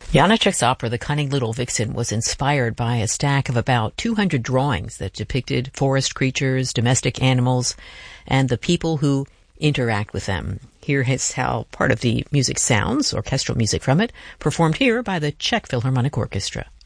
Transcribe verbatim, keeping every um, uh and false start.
Janacek's opera, The Cunning Little Vixen, was inspired by a stack of about two hundred drawings that depicted forest creatures, domestic animals, and the people who interact with them. Here is how part of the music sounds, orchestral music from it, performed here by the Czech Philharmonic Orchestra.